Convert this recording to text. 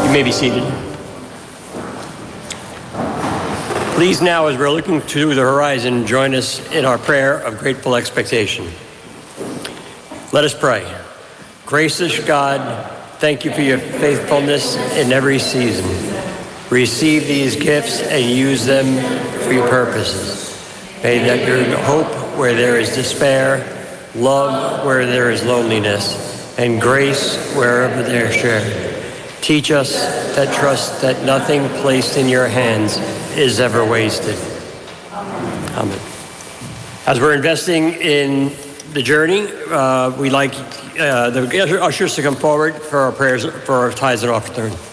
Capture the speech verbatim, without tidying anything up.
You may be seated. Please now, as we're looking to the horizon, join us in our prayer of grateful expectation. Let us pray. Gracious God, thank you for your faithfulness in every season. Receive these gifts and use them for your purposes. May that your hope where there is despair, love where there is loneliness, and grace wherever they are shared. Teach us that trust that nothing placed in your hands is ever wasted. Amen. As we're investing in the journey, uh, we'd like uh, the ushers to come forward for our prayers, for our tithes and offerings.